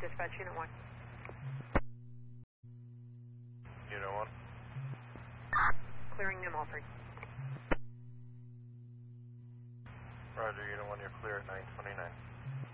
dispatch, Unit 1. Unit 1. Clearing New Milford. Roger, Unit 1, you're clear at 929.